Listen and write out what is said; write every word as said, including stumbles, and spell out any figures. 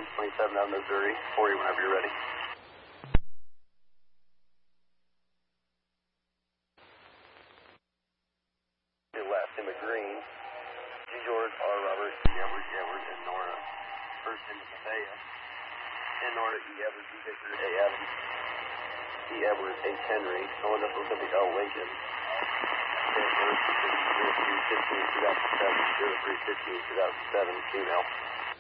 ten twenty-seven out of Missouri. For you whenever you're ready. Last name of Green. G. George, R. Robert, E. Edward, Edward, and Nora. First name is Mathea. N. Nora, E. Edward, D. Victor, A. Adams, E. Edward, H. Henry. Nolan Russell, W. L. Lincoln. Denver, zero two fifteen two thousand seven, zero three fifteen two thousand seven, female.